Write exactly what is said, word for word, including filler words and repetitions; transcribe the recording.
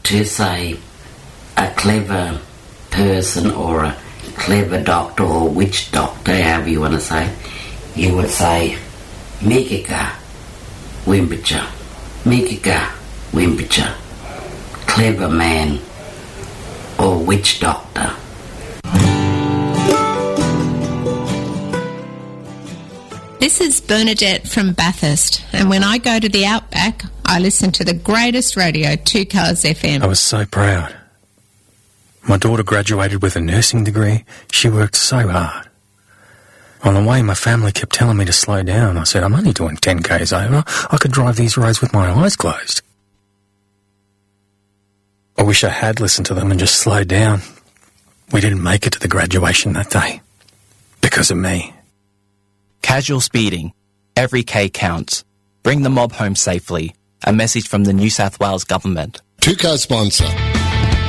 to say a clever person or a clever doctor or witch doctor, however you want to say, you would say Mikika Wimpicha, Mikika Wimpicha, clever man or witch doctor. This is Bernadette from Bathurst, and when I go to the Outback, I listen to the greatest radio, Two Colours F M. I was so proud. My daughter graduated with a nursing degree. She worked so hard. On the way, my family kept telling me to slow down. I said, I'm only doing ten kays over. I could drive these roads with my eyes closed. I wish I had listened to them and just slowed down. We didn't make it to the graduation that day. Because of me. Casual speeding. Every K counts. Bring the mob home safely. A message from the New South Wales Government. Two-car sponsor.